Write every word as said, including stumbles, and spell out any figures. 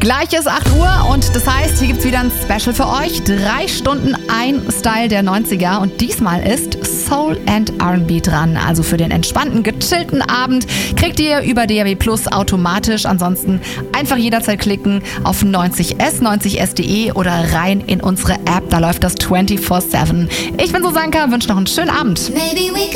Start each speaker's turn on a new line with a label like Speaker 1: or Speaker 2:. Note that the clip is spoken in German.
Speaker 1: Gleich ist acht Uhr und das heißt, hier gibt's wieder ein Special für euch. Drei Stunden ein Style der neunziger und diesmal ist Soul and R and B dran. Also für den entspannten, gechillten Abend kriegt ihr über D A B Plus automatisch. Ansonsten einfach jederzeit klicken auf neunzig S, neunzig S punkt de oder rein in unsere App. Da läuft das vierundzwanzig sieben. Ich bin Susanka, wünsche noch einen schönen Abend.